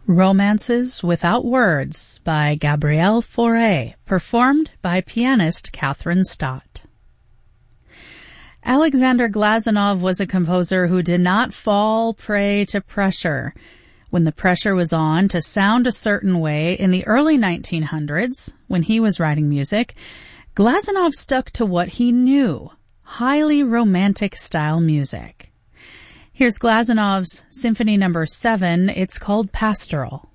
Romances Without Words by Gabrielle Fauré, performed by pianist Catherine Stott. Alexander Glazunov was a composer who did not fall prey to pressure. When the pressure was on to sound a certain way in the early 1900s, when he was writing music, Glazunov stuck to what he knew, highly romantic style music. Here's Glazunov's Symphony No. 7. It's called Pastoral.